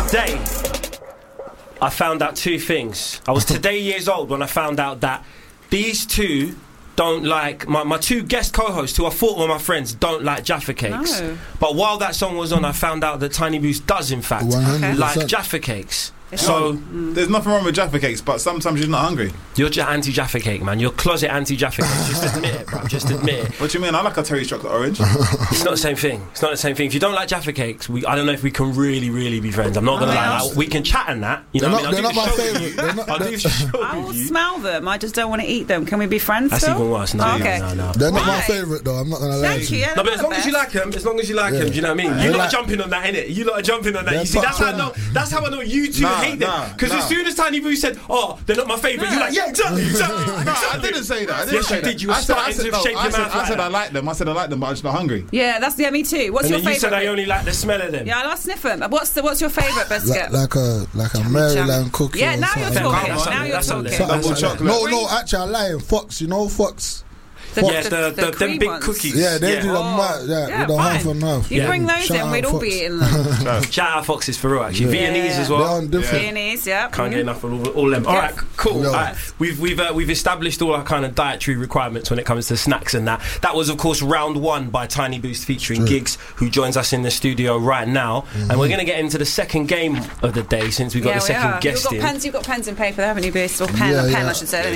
Today, I found out two things. I was today years old when I found out that these two don't like... My two guest co-hosts, who I thought were my friends, don't like Jaffa Cakes. No. But while that song was on, I found out that Tiny Boost does, in fact, 100%. like Jaffa Cakes. So there's nothing wrong with Jaffa Cakes, but sometimes you're not hungry. you're just anti-Jaffa Cake, man. You're closet anti-Jaffa Cake. Just admit it, bro. Just admit it. What do you mean? I like a Terry's chocolate orange. It's not the same thing. It's not the same thing. If you don't like Jaffa Cakes, I don't know if we can really, really be friends. I'm not going to lie. Like, we can chat and that. You know what I mean? They're not my favourite. I'll do the show I will with you. smell them. I just don't want to eat them. Can we be friends That's still? even worse. No, Oh, okay. no. They're not my Why? favourite though. I'm not gonna lie. Thank you. Yeah, No, but they're as long not as you the like them, do you know what I mean? Yeah, You lot are like- jumping on that, innit? You lot are jumping on that. They're You see, that's top how I know. That's how I know you two hate them. Because as soon as Tiny Boo said, "Oh, they're not my favourite," you're like, "Yeah, exactly." No, I didn't say that. Yes, you did. You were starting to shape your mouth I like said that. I like them. I said I like them, but I'm just not hungry. Yeah, me too. What's And your then you said favourite? I only like the smell of them. Yeah, I'll sniff them. What's your favourite biscuit? like a Maryland cookie. Yeah, or now something. you're talking. That's Now you're that's talking. Something Double like that. chocolate. No, actually, I'm lying. Fox, you know Fox. The them cream big ones. cookies. Yeah, they do Oh. them right. Yeah, with the fine. half and half. You Yeah. bring those Shout in, out we'd all Fox. be eating them. Shout out Foxes for real, actually. Yeah. Viennese as They're well. on different. Peonies, yeah. Can't get enough of all them. All right, cool. Yeah. All right. We've established all our kind of dietary requirements when it comes to snacks and that. That was, of course, round one by Tiny Boost featuring Giggs, who joins us in the studio right now. And we're going to get into the second game of the day since we've got the second guest in. You've got pens and paper there, haven't you, Boost? Or pen, Yeah, a pen, yeah. I should say.